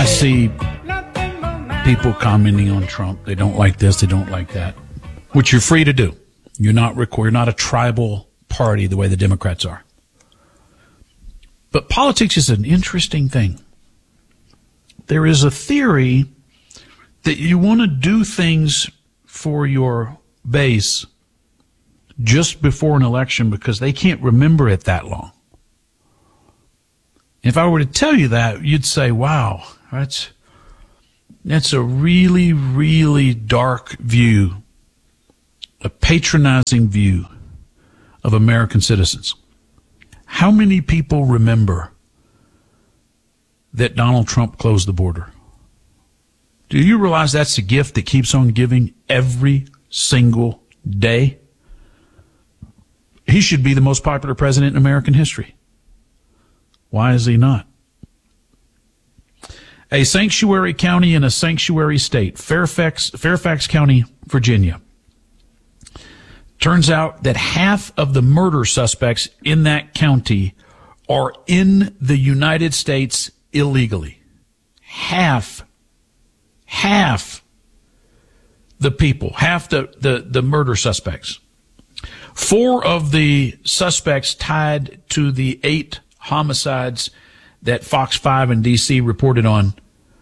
I see people commenting on Trump. They don't like this, they don't like that, which you're free to do. You're not a tribal party the way the Democrats are. But politics is an interesting thing. There is a theory that you want to do things for your base just before an election because they can't remember it that long. If I were to tell you that, you'd say, wow, that's a really, really dark view, a patronizing view of American citizens. How many people remember that Donald Trump closed the border? Do you realize that's a gift that keeps on giving every single day? He should be the most popular president in American history. Why is he not? A sanctuary county in a sanctuary state, Fairfax County, Virginia. Turns out that half of the murder suspects in that county are in the United States illegally. Half the people, half the murder suspects. 4 of the suspects tied to the 8 homicides that Fox 5 in D.C. reported on.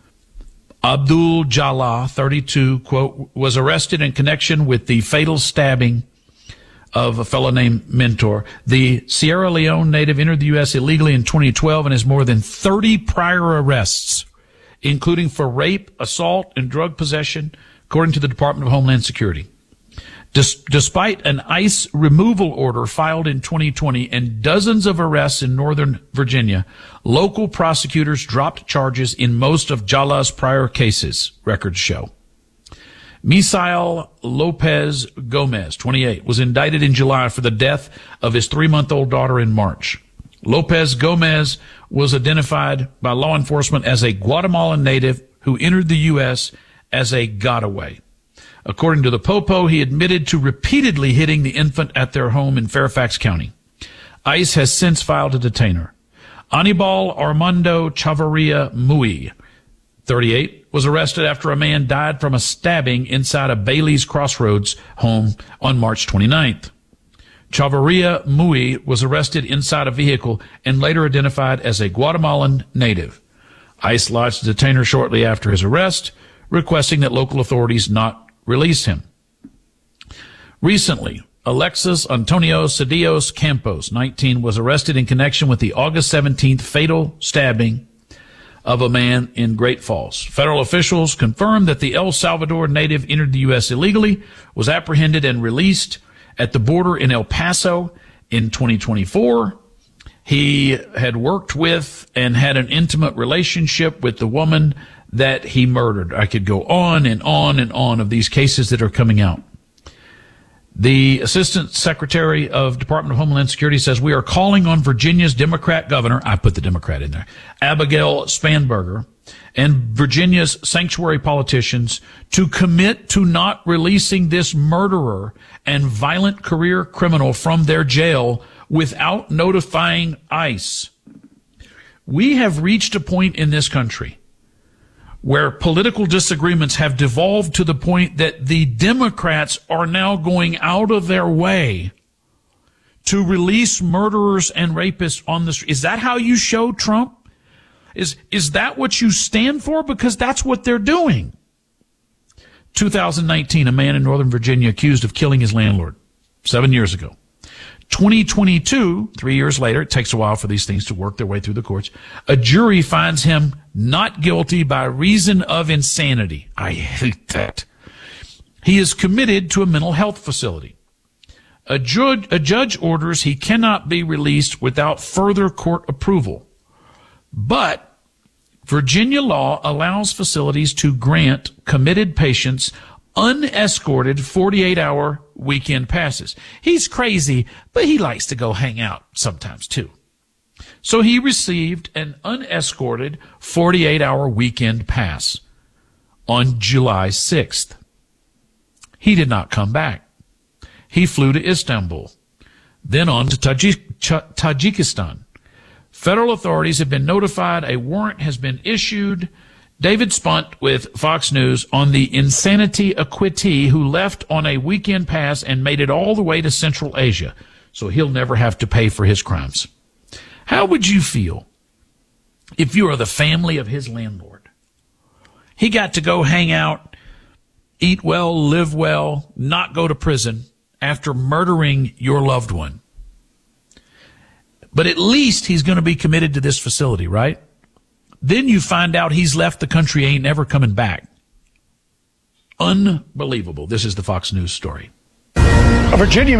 Abdul Jallah, 32, quote, was arrested in connection with the fatal stabbing of a fellow named Mentor. The Sierra Leone native entered the U.S. illegally in 2012 and has more than 30 prior arrests, including for rape, assault, and drug possession, according to the Department of Homeland Security. Despite an ICE removal order filed in 2020 and dozens of arrests in Northern Virginia, local prosecutors dropped charges in most of Jallah's prior cases, records show. Misael Lopez Gomez, 28, was indicted in July for the death of his 3-month-old daughter in March. Lopez Gomez was identified by law enforcement as a Guatemalan native who entered the U.S. as a getaway. According to the Popo, he admitted to repeatedly hitting the infant at their home in Fairfax County. ICE has since filed to detain her. Anibal Armando Chavarria Mui, 38, was arrested after a man died from a stabbing inside a Bailey's Crossroads home on March 29th. Chavarria Mui was arrested inside a vehicle and later identified as a Guatemalan native. ICE lodged a detainer shortly after his arrest, requesting that local authorities not release him. Recently, Alexis Antonio Cedillos Campos, 19, was arrested in connection with the August 17th fatal stabbing of a man in Great Falls. Federal officials confirmed that the El Salvador native entered the U.S. illegally, was apprehended and released at the border in El Paso in 2024. He had worked with and had an intimate relationship with the woman that he murdered. I could go on and on and on of these cases that are coming out. The Assistant Secretary of Department of Homeland Security says, we are calling on Virginia's Democrat governor, I put the Democrat in there, Abigail Spanberger, and Virginia's sanctuary politicians to commit to not releasing this murderer and violent career criminal from their jail without notifying ICE. We have reached a point in this country where political disagreements have devolved to the point that the Democrats are now going out of their way to release murderers and rapists on the street. Is that how you show Trump? Is that what you stand for? Because that's what they're doing. 2019, a man in Northern Virginia accused of killing his landlord 7 years ago. 2022, 3 years later, it takes a while for these things to work their way through the courts, a jury finds him not guilty by reason of insanity. I hate that. He is committed to a mental health facility. A judge orders he cannot be released without further court approval. But Virginia law allows facilities to grant committed patients unescorted 48-hour weekend passes. He's crazy, but he likes to go hang out sometimes too. So he received an unescorted 48-hour weekend pass on July 6th. He did not come back. He flew to Istanbul, then on to Tajikistan. Federal authorities have been notified, a warrant has been issued, David Spunt with Fox News on the insanity acquittee who left on a weekend pass and made it all the way to Central Asia, so he'll never have to pay for his crimes. How would you feel if you are the family of his landlord? He got to go hang out, eat well, live well, not go to prison after murdering your loved one. But at least he's going to be committed to this facility, right? Then you find out he's left the country, ain't never coming back. Unbelievable. This is the Fox News story. A Virginia